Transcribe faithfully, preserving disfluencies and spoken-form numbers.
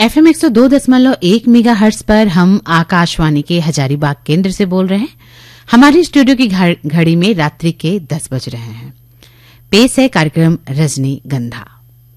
FM एक सौ दो दशमलव एक मेगा हर्ट्ज पर हम आकाशवाणी के हजारीबाग केंद्र से बोल रहे हैं। हमारी स्टूडियो की घड़ी में रात्रि के दस बज रहे हैं। पेश है कार्यक्रम रजनी गंधा।